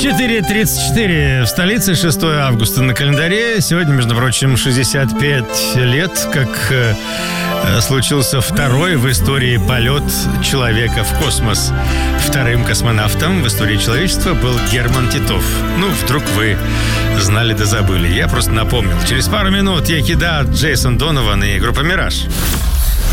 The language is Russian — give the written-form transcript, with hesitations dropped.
4:34 в столице, 6 августа на календаре. Сегодня, между прочим, 65 лет, как случился второй в истории полет человека в космос. Вторым космонавтом в истории человечества был Герман Титов. Ну, вдруг вы знали да забыли. Я просто напомнил. Через пару минут Якида, Джейсон Донован и группа «Мираж».